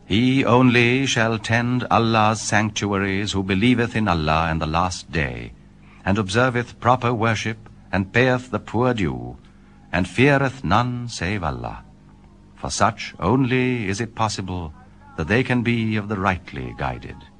He only shall tend Allah's sanctuaries who believeth in Allah and the last day, and observeth proper worship, and payeth the poor due, and feareth none save Allah. For such only is it possible that they can be of the rightly guided.